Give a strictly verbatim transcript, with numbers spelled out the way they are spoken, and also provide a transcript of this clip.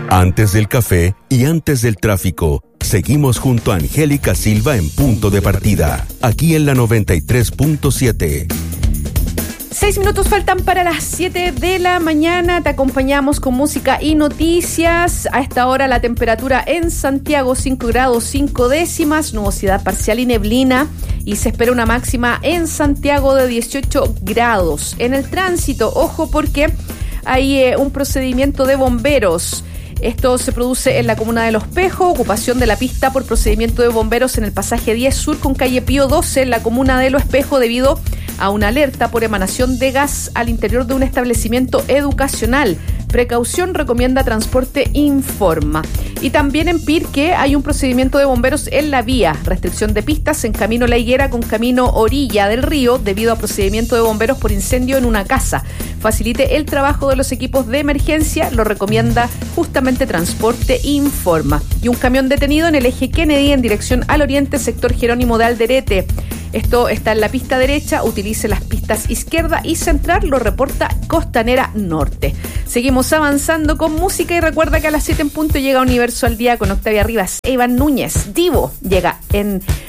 Antes del café y antes del tráfico, seguimos junto a Angélica Silva en Punto de Partida, aquí en la noventa y tres punto siete. Seis minutos faltan para las siete de la mañana. Te acompañamos con música y noticias. A esta hora la temperatura en Santiago, cinco grados cinco décimas, nubosidad parcial y neblina. Y se espera una máxima en Santiago de dieciocho grados. En el tránsito, ojo porque hay eh, un procedimiento de bomberos. Esto se produce en la comuna de Los Pejos, ocupación de la pista por procedimiento de bomberos en el pasaje diez Sur con calle Pío doce en la comuna de Los Espejos debido a una alerta por emanación de gas al interior de un establecimiento educacional. Precaución, recomienda Transporte Informa. Y también en Pirque hay un procedimiento de bomberos en la vía, restricción de pistas en camino La Higuera con camino Orilla del Río debido a procedimiento de bomberos por incendio en una casa. Facilite el trabajo de los equipos de emergencia, lo recomienda justamente Transporte Informa. Y un camión detenido en el eje Kennedy en dirección al oriente, sector Jerónimo de Alderete. Esto está en la pista derecha, utilice las pistas izquierda y central, lo reporta Costanera Norte. Seguimos avanzando con música y recuerda que a las siete en punto llega Universo al Día con Octavia Rivas e Iván Núñez. Divo llega en